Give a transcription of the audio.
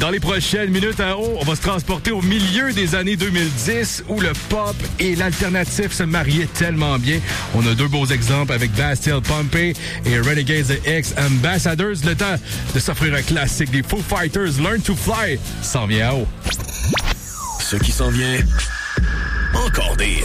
Dans les prochaines minutes à haut, on va se transporter au milieu des années 2010 où le pop et l'alternatif se mariaient tellement bien. On a deux beaux exemples avec Bastille Pompeii et Renegades X Ambassadors. Le temps de s'offrir un classique des Foo Fighters, Learn to Fly, s'en vient à haut. Ce qui s'en vient, encore des